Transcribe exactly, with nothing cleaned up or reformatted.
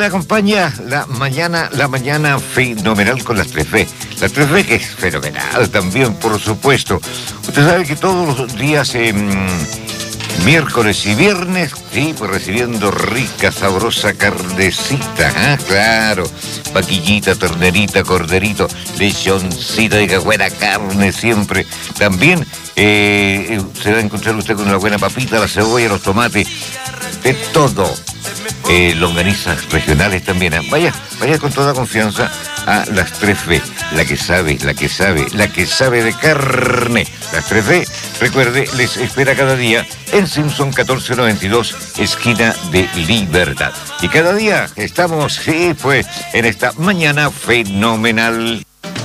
le acompaña la mañana, la mañana fenomenal con las tres fe. Las tres fe que es fenomenal también, por supuesto. Usted sabe que todos los días, eh, miércoles y viernes, sí, pues recibiendo rica, sabrosa carnecita, ¿ah? Claro, vaquillita, ternerita, corderito, lechoncito, diga, buena carne siempre. También eh, se va a encontrar usted con una buena papita, la cebolla, los tomates, de todo. Eh, longanizas regionales también. ¿eh? Vaya, vaya con toda confianza a las tres fe, la que sabe, la que sabe, la que sabe de carne. Las tres fe, recuerde, les espera cada día en Simpson catorce noventa y dos, esquina de Libertad. Y cada día estamos, sí, pues, en esta mañana fenomenal.